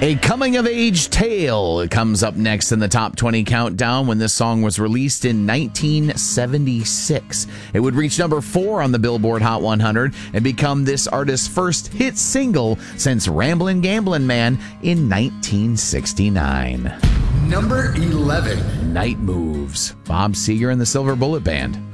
A coming-of-age tale comes up next in the Top 20 Countdown when this song was released in 1976. It would reach number 4 on the Billboard Hot 100 and become this artist's first hit single since Ramblin' Gamblin' Man in 1969. Number 11. Night Moves, Bob Seger and the Silver Bullet Band.